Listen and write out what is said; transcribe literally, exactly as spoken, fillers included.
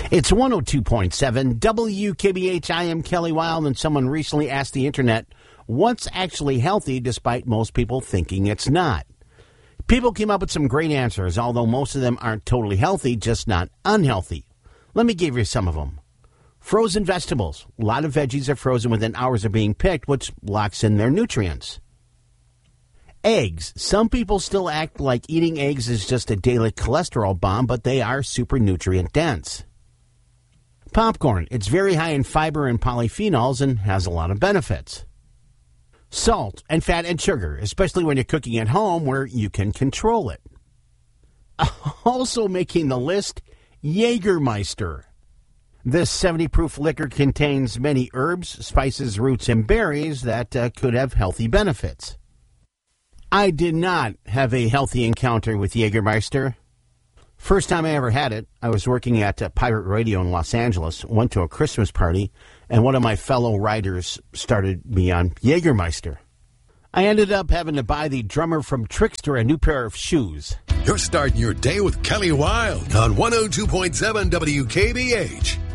It's one oh two point seven W K B H. I am Kelly Wild, and someone recently asked the internet what's actually healthy, despite most people thinking it's not. People came up with some great answers, although most of them aren't totally healthy, just not unhealthy. Let me give you some of them. Frozen vegetables. A lot of veggies are frozen within hours of being picked, which locks in their nutrients. Eggs. Some people still act like eating eggs is just a daily cholesterol bomb, but they are super nutrient dense. Popcorn. It's very high in fiber and polyphenols and has a lot of benefits. Salt and fat and sugar, especially when you're cooking at home where you can control it. Also making the list, Jägermeister. This seventy proof liquor contains many herbs, spices, roots, and berries that uh, could have healthy benefits. I did not have a healthy encounter with Jägermeister. First time I ever had it, I was working at uh, Pirate Radio in Los Angeles, went to a Christmas party, and one of my fellow writers started me on Jägermeister. I ended up having to buy the drummer from Trickster a new pair of shoes. You're starting your day with Kelly Wild on one oh two point seven W K B H.